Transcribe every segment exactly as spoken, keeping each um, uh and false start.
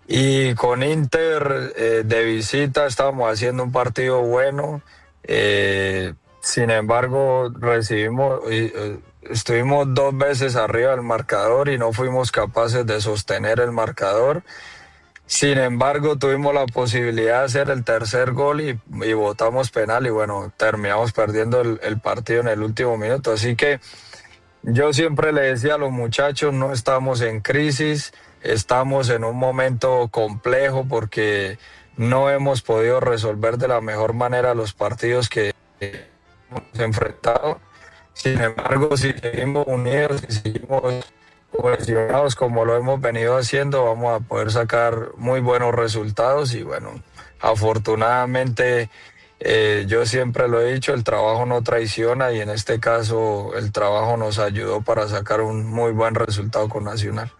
Y con Inter eh, de visita estábamos haciendo un partido bueno. Eh, sin embargo, recibimos, eh, estuvimos dos veces arriba del marcador y no fuimos capaces de sostener el marcador. Sin embargo, tuvimos la posibilidad de hacer el tercer gol y, y botamos penal y bueno, terminamos perdiendo el, el partido en el último minuto. Así que yo siempre le decía a los muchachos, no estamos en crisis, estamos en un momento complejo porque no hemos podido resolver de la mejor manera los partidos que hemos enfrentado. Sin embargo, si seguimos unidos y seguimos cohesionados como lo hemos venido haciendo, vamos a poder sacar muy buenos resultados y bueno, afortunadamente eh, yo siempre lo he dicho, el trabajo no traiciona y en este caso el trabajo nos ayudó para sacar un muy buen resultado con Nacional.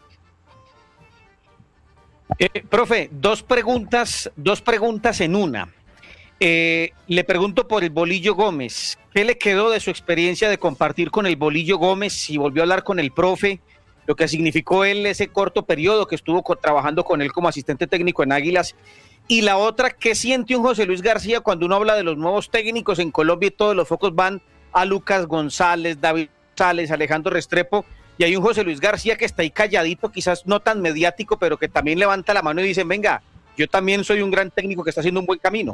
Eh, profe, dos preguntas, dos preguntas en una. Eh, le pregunto por el Bolillo Gómez. ¿Qué le quedó de su experiencia de compartir con el Bolillo Gómez? Si volvió a hablar con el profe, lo que significó él ese corto periodo que estuvo co- trabajando con él como asistente técnico en Águilas. Y la otra, ¿qué siente un José Luis García cuando uno habla de los nuevos técnicos en Colombia y todos los focos van a Lucas González, David González, Alejandro Restrepo? Y hay un José Luis García que está ahí calladito, quizás no tan mediático, pero que también levanta la mano y dice, venga, yo también soy un gran técnico que está haciendo un buen camino.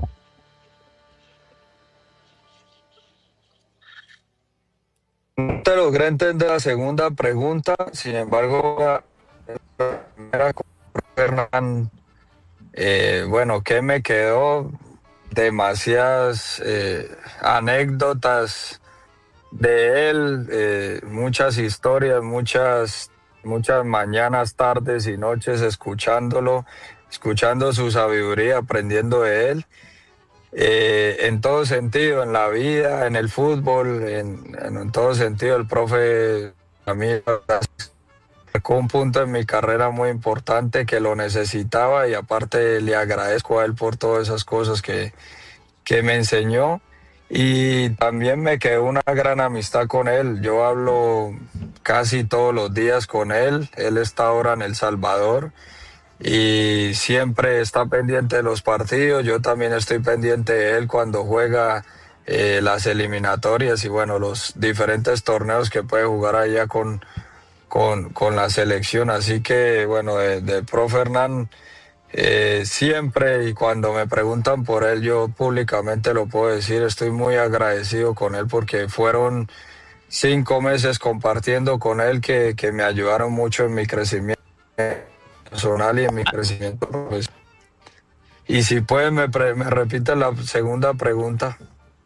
No te logré entender la segunda pregunta, sin embargo, la primera con Fernán, eh, bueno, ¿qué me quedó? Demasiadas eh, anécdotas de él, eh, muchas historias, muchas, muchas mañanas, tardes y noches escuchándolo, escuchando su sabiduría, aprendiendo de él. Eh, en todo sentido, en la vida, en el fútbol, en, en, en todo sentido, el profe a mí marcó un punto en mi carrera muy importante que lo necesitaba y aparte le agradezco a él por todas esas cosas que, que me enseñó y también me quedó una gran amistad con él. Yo hablo casi todos los días con él, él está ahora en El Salvador y siempre está pendiente de los partidos, yo también estoy pendiente de él cuando juega eh, las eliminatorias y bueno, los diferentes torneos que puede jugar allá con, con, con la selección, así que bueno, de, de profe Hernán eh, siempre y cuando me preguntan por él yo públicamente lo puedo decir, estoy muy agradecido con él porque fueron cinco meses compartiendo con él que, que me ayudaron mucho en mi crecimiento personal y en mi crecimiento profesional. Y si pueden, me, pre, me repite la segunda pregunta.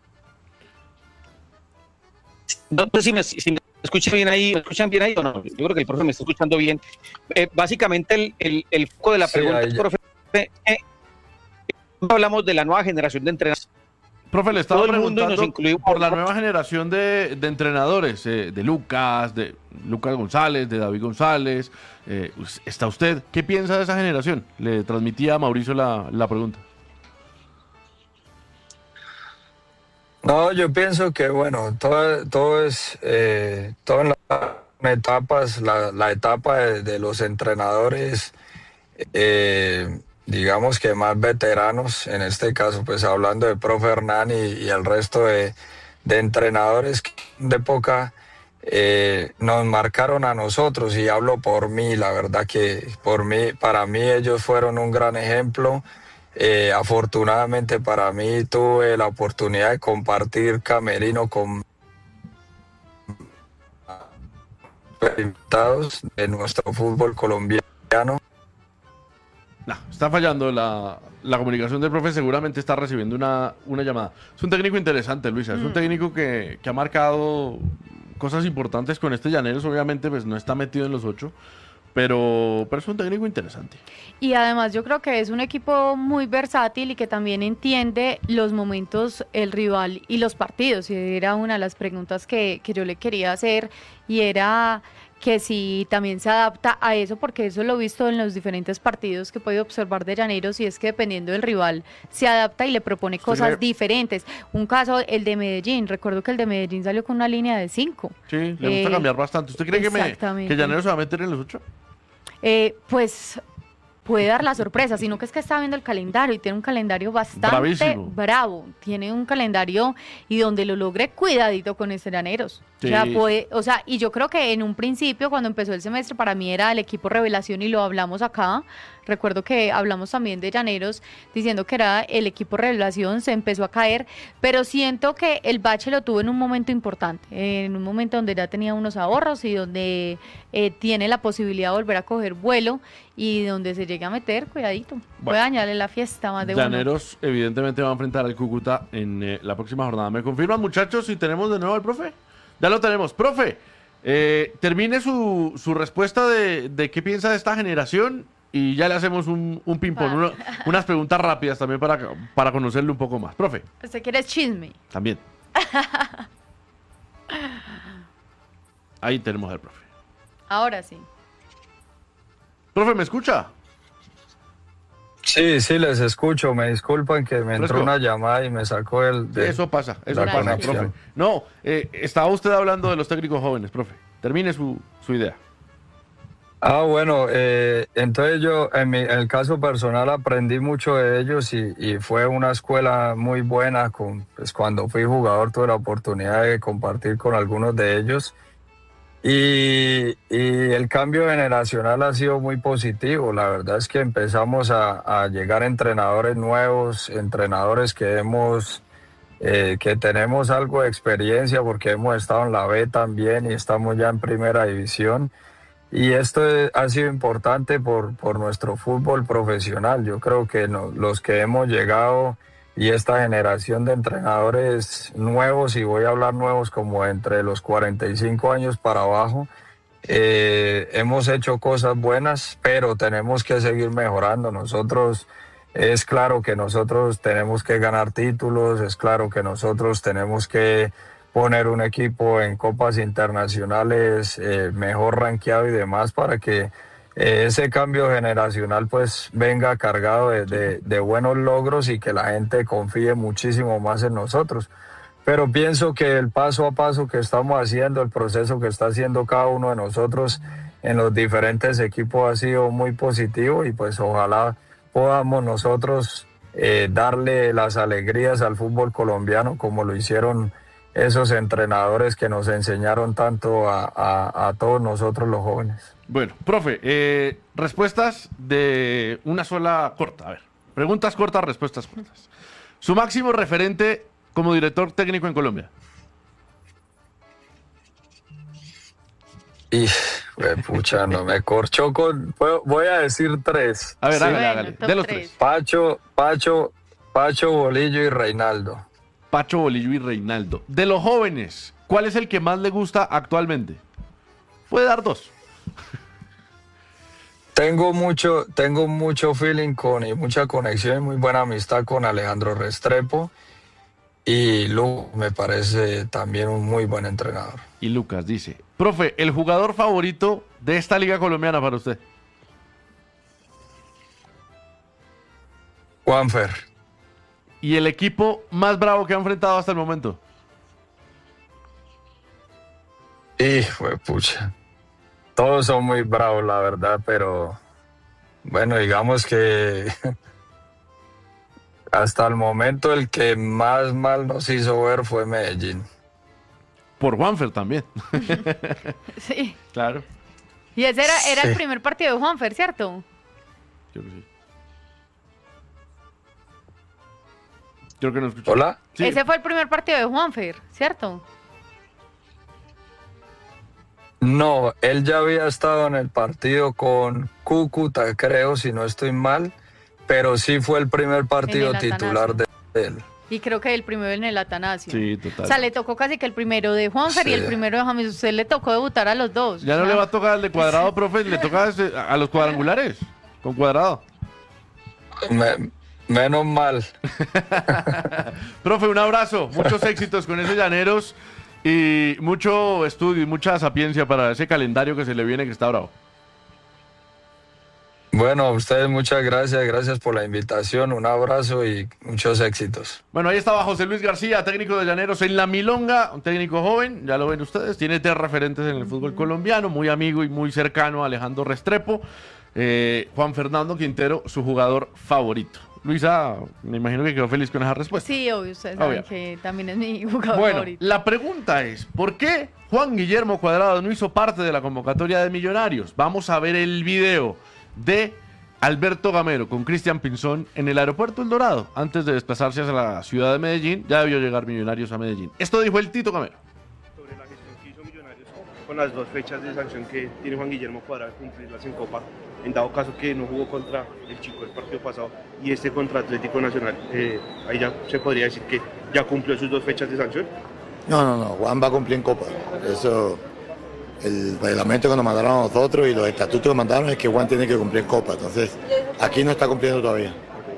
No sé si me, si me escuchan bien ahí, ¿me escuchan bien ahí o no? Yo creo que el profe me está escuchando bien. Eh, básicamente el, el, el foco de la pregunta, sí, profe, eh, hablamos de la nueva generación de entrenadores. Profe, le estaba preguntando por la nueva generación de, de entrenadores, eh, de Lucas, de Lucas González, de David González. Eh, ¿Está usted? ¿Qué piensa de esa generación? Le transmitía a Mauricio la, la pregunta. No, yo pienso que, bueno, todo, todo es, eh, todo en las etapas, la, la etapa de, de los entrenadores, eh, digamos que más veteranos, en este caso, pues hablando de profe Hernán y, y el resto de, de entrenadores de época, eh, nos marcaron a nosotros y hablo por mí, la verdad que por mí, para mí ellos fueron un gran ejemplo. Eh, afortunadamente para mí tuve la oportunidad de compartir camerino con invitados de nuestro fútbol colombiano. No, está fallando la, la comunicación del profe, seguramente está recibiendo una, una llamada. Es un técnico interesante, Luisa, es un técnico que, que ha marcado cosas importantes con este Llaneros, obviamente pues no está metido en los ocho, pero, pero es un técnico interesante. Y además yo creo que es un equipo muy versátil y que también entiende los momentos, el rival y los partidos. Y era una de las preguntas que, que yo le quería hacer y era que si también se adapta a eso, porque eso lo he visto en los diferentes partidos que he podido observar de Llaneros, y es que dependiendo del rival se adapta y le propone cosas le... diferentes. Un caso, el de Medellín, recuerdo que el de Medellín salió con una línea de cinco. Sí, le gusta eh, cambiar bastante. ¿Usted cree que, me, que Llaneros se va a meter en los ocho? Eh, pues... puede dar la sorpresa, sino que es que está viendo el calendario y tiene un calendario bastante Bravísimo. bravo. Tiene un calendario y donde lo logre, cuidadito con estos Llaneros. Sí. O sea, puede, o sea, y yo creo que en un principio, cuando empezó el semestre, para mí era el equipo revelación y lo hablamos acá. Recuerdo que hablamos también de Llaneros diciendo que era el equipo revelación, se empezó a caer, pero siento que el bache lo tuvo en un momento importante, en un momento donde ya tenía unos ahorros y donde eh, tiene la posibilidad de volver a coger vuelo y donde se llegue a meter, cuidadito, puede Bueno. dañarle la fiesta más de uno. Llaneros evidentemente va a enfrentar al Cúcuta en eh, la próxima jornada. ¿Me confirman, muchachos, si tenemos de nuevo al profe? Ya lo tenemos. Profe, eh, termine su, su respuesta de, de qué piensa de esta generación y ya le hacemos un, un ping-pong, Vale. una- unas preguntas rápidas también para, para conocerle un poco más. Profe, ¿Usted quiere chisme? también. Ahí tenemos al profe. Ahora sí. Profe, ¿me escucha? Sí, sí, les escucho. Me disculpan que me entró Fresco. una llamada y me sacó el... de- Eso pasa, eso la pasa, conexión. profe. No, eh, estaba usted hablando de los técnicos jóvenes, profe. Termine su, su idea. Ah, bueno, eh, entonces yo en, mi, en el caso personal aprendí mucho de ellos y, y fue una escuela muy buena. Con, pues cuando fui jugador tuve la oportunidad de compartir con algunos de ellos y, y el cambio generacional ha sido muy positivo. La verdad es que empezamos a, a llegar entrenadores nuevos, entrenadores que hemos... Eh, que tenemos algo de experiencia porque hemos estado en la B también y estamos ya en primera división. Y esto es- ha sido importante por, por nuestro fútbol profesional. Yo creo que no- los que hemos llegado y esta generación de entrenadores nuevos, y voy a hablar nuevos como entre los cuarenta y cinco años para abajo, eh, hemos hecho cosas buenas, pero tenemos que seguir mejorando. Nosotros, es claro que nosotros tenemos que ganar títulos, es claro que nosotros tenemos que poner un equipo en copas internacionales eh, mejor rankeado y demás para que eh, ese cambio generacional pues venga cargado de, de- de buenos logros y que la gente confíe muchísimo más en nosotros. Pero pienso que el paso a paso que estamos haciendo, el proceso que está haciendo cada uno de nosotros en los diferentes equipos ha sido muy positivo y pues ojalá podamos nosotros eh, darle las alegrías al fútbol colombiano como lo hicieron esos entrenadores que nos enseñaron tanto a, a- a todos nosotros los jóvenes. Bueno, profe, eh, respuestas de una sola corta. A ver, preguntas cortas, respuestas cortas. Su máximo referente como director técnico en Colombia. Y, pues, pucha, no me corchó con... puedo- Voy a decir tres. A ver, Sí. hágale, Bueno, hágale. top De los tres. tres. Pacho, Pacho, Pacho, Bolillo y Reinaldo. Pacho, Bolillo y Reinaldo. De los jóvenes, ¿cuál es el que más le gusta actualmente? Puede dar dos. Tengo mucho, tengo mucho feeling con y mucha conexión y muy buena amistad con Alejandro Restrepo. Y Lu me parece también un muy buen entrenador. Y Lucas dice, profe, el jugador favorito de esta liga colombiana para usted. Juanfer, Y el equipo más bravo que ha enfrentado hasta el momento. hijo de pucha. Todos son muy bravos, la verdad, pero bueno, digamos que hasta el momento el que más mal nos hizo ver fue Medellín. Por Juanfer también. Sí. Claro. Y ese era, era el Sí. primer partido de Juanfer, ¿cierto? Creo que sí. Creo que no escuché. ¿Hola? Sí. Ese fue el primer partido de Juanfer, ¿cierto? No, él ya había estado en el partido con Cúcuta, creo, si no estoy mal, pero sí fue el primer partido En el titular de Atanasio. él. Y creo que el primero en el Atanasio. Sí, total. O sea, le tocó casi que el primero de Juanfer y Sí. el primero de James. Usted le tocó debutar a los dos. Ya no O sea, le va a tocar al de Cuadrado, profe, le toca a ese- a los cuadrangulares. Con Cuadrado. Me- menos mal. Profe, un abrazo. Muchos éxitos con esos Llaneros. Y mucho estudio y mucha sapiencia para ese calendario que se le viene que está bravo. Bueno, a ustedes muchas gracias, gracias por la invitación, un abrazo y muchos éxitos. Bueno, ahí estaba José Luis García, técnico de Llaneros en La Milonga, un técnico joven, ya lo ven ustedes, tiene tres referentes en el fútbol colombiano, muy amigo y muy cercano a Alejandro Restrepo. Eh, Juan Fernando Quintero, su jugador favorito. Luisa, me imagino que quedó feliz con esa respuesta. Sí, obvio, ustedes saben Obvio. que también es mi jugador Bueno, favorito. la pregunta es, ¿por qué Juan Guillermo Cuadrado no hizo parte de la convocatoria de Millonarios? Vamos a ver el video de Alberto Gamero con Cristian Pinzón en el aeropuerto El Dorado. Antes de desplazarse hacia la ciudad de Medellín, ya debió llegar Millonarios a Medellín. Esto dijo el Tito Gamero. Sobre la gestión que hizo Millonarios con las dos fechas de sanción que tiene Juan Guillermo Cuadrado, cumplirlas en Copa, en dado caso que no jugó contra el Chico el partido pasado y este contra Atlético Nacional, eh, ahí ya se podría decir que ya cumplió sus dos fechas de sanción. No, no, no, Juan va a cumplir en Copa. Eso, el reglamento que nos mandaron a nosotros y los estatutos que mandaron es que Juan tiene que cumplir en Copa. Entonces, aquí no está cumpliendo todavía.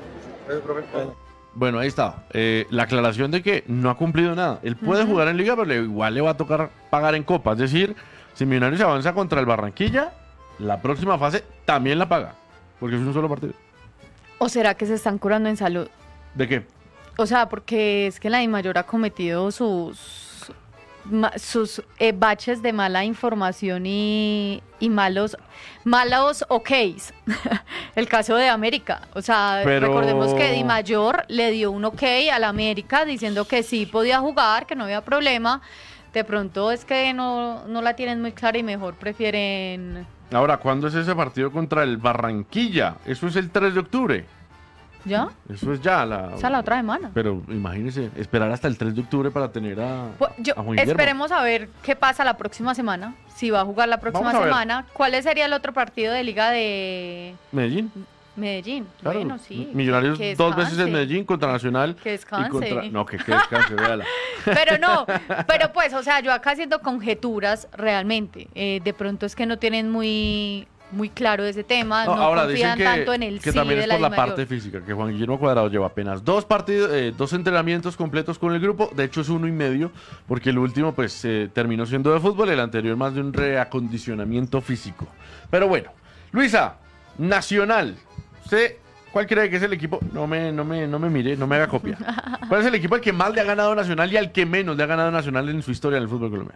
Bueno, ahí está. Eh, la aclaración de que no ha cumplido nada. Él puede uh-huh. jugar en Liga, pero le, igual le va a tocar pagar en Copa. Es decir, si Millonarios avanza contra el Barranquilla, la próxima fase también la paga, porque es un solo partido. ¿O será que se están curando en salud? ¿De qué? O sea, porque es que la DIMAYOR ha cometido sus, sus eh, baches de mala información y, y malos, malos ok's. El caso de América. O sea, Pero... recordemos que DIMAYOR le dio un ok a la América diciendo que sí podía jugar, que no había problema. De pronto es que no, no la tienen muy clara y mejor prefieren... Ahora, ¿cuándo es ese partido contra el Barranquilla? Eso es el tres de octubre. ¿Ya? Eso es ya la... O sea, la otra semana. Pero imagínese, esperar hasta el tres de octubre para tener a, pues yo, a Juan Guillermo. Esperemos a ver qué pasa la próxima semana. Si va a jugar la próxima semana. ¿Cuál sería el otro partido de Liga de... Medellín? Medellín, claro. Bueno, sí. Millonarios dos veces en Medellín contra Nacional. Que descanse. Y contra... No, que, que descanse, véala. Pero no, pero pues, o sea, yo acá haciendo conjeturas realmente. Eh, de pronto es que no tienen muy... muy claro ese tema, no, no ahora confían dicen que, tanto en el que sí también de es la por la DIMAYOR. parte física, que Juan Guillermo Cuadrado lleva apenas dos partidos, eh, dos entrenamientos completos con el grupo, de hecho es uno y medio, porque el último pues eh, terminó siendo de fútbol, el anterior más de un reacondicionamiento físico. Pero bueno, Luisa, Nacional, ¿usted cuál cree que es el equipo? No me, no me, no me mire, no me haga copia. ¿Cuál es el equipo al que más le ha ganado Nacional y al que menos le ha ganado Nacional en su historia en el fútbol colombiano?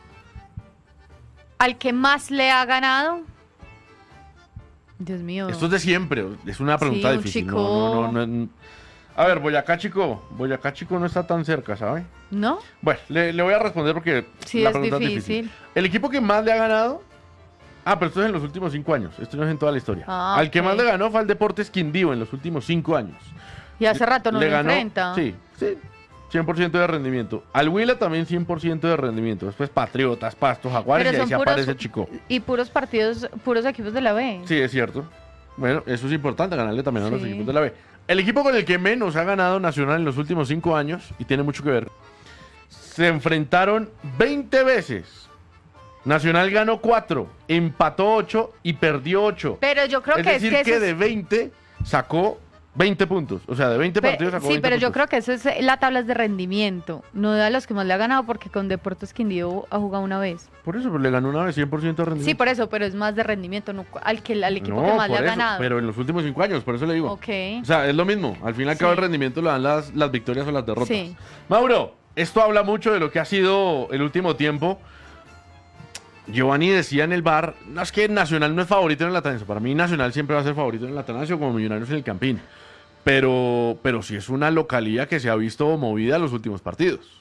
¿Al que más le ha ganado? Dios mío. Esto es de siempre, es una pregunta sí, un difícil. Chico... No, no, no, no. A ver, Boyacá Chico, Boyacá Chico no está tan cerca, ¿sabe? ¿No? Bueno, le, le voy a responder porque sí, la es pregunta difícil. es difícil. El equipo que más le ha ganado... Ah, pero esto es en los últimos cinco años, esto no es en toda la historia. Ah, Al okay. que más le ganó fue al Deportes Quindío en los últimos cinco años. Y hace rato no le lo ganó, enfrenta. Sí, sí, cien por ciento de rendimiento. Al Huila también cien por ciento de rendimiento. Después Patriotas, Pasto, Jaguares y ahí se puros, aparece Chico. Y puros partidos, puros equipos de la B. Sí, es cierto. Bueno, eso es importante, ganarle también a los sí. equipos de la B. El equipo con el que menos ha ganado Nacional en los últimos cinco años, y tiene mucho que ver, se enfrentaron veinte veces. Nacional ganó cuatro, empató ocho y perdió ocho. Pero yo creo es que decir, es que, que eso de es... veinte sacó veinte puntos. O sea, de veinte Pe partidos sacó sí, veinte pero puntos. yo creo que eso es la tabla de rendimiento, no de a los que más le ha ganado, porque con Deportes Quindío ha jugado una vez. Por eso, pues, le ganó una vez cien por ciento de rendimiento. Sí, por eso, pero es más de rendimiento, no al, que, al equipo no, que más le ha por eso, ganado. Pero en los últimos cinco años, por eso le digo. Ok. O sea, es lo mismo. Al fin y al cabo Sí. el rendimiento lo dan las, las victorias o las derrotas. Sí. Mauro, esto habla mucho de lo que ha sido el último tiempo. Giovanni decía en el bar, no, es que Nacional no es favorito en el Atanasio. Para mí Nacional siempre va a ser favorito en el Atanasio, como Millonarios en el Campín. Pero, pero sí es una localía que se ha visto movida en los últimos partidos.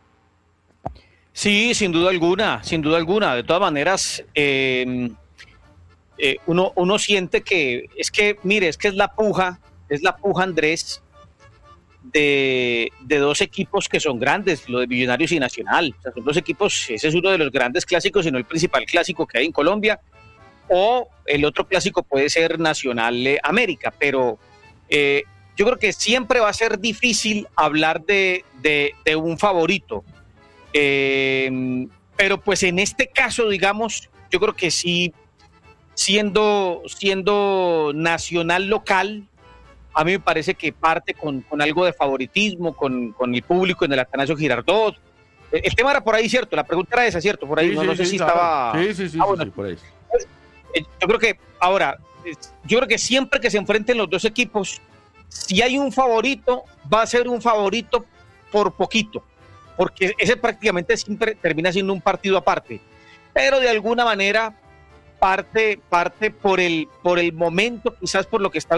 Sí, sin duda alguna, sin duda alguna. De todas maneras, eh, eh, uno, uno siente que, es que, mire, es que es la puja, es la puja, Andrés, de, de dos equipos que son grandes, lo de Millonarios y Nacional. O sea, son dos equipos, ese es uno de los grandes clásicos, sino el principal clásico que hay en Colombia. O el otro clásico puede ser Nacional eh, América, pero eh, yo creo que siempre va a ser difícil hablar de, de, de un favorito. Eh, pero pues en este caso, digamos, yo creo que sí, siendo, siendo Nacional local, a mí me parece que parte con, con algo de favoritismo, con, con el público en el Atanasio Girardot. El, el tema era por ahí, ¿cierto? La pregunta era esa, ¿cierto? Por ahí, Sí, no, sí, no sé sí, si claro. estaba... Sí, sí, sí, ah, sí, bueno. sí, por ahí. Eh, Yo creo que, ahora, eh, yo creo que siempre que se enfrenten los dos equipos, si hay un favorito, va a ser un favorito por poquito, porque ese prácticamente siempre termina siendo un partido aparte. Pero de alguna manera, parte, parte por el, por el momento, quizás por lo que está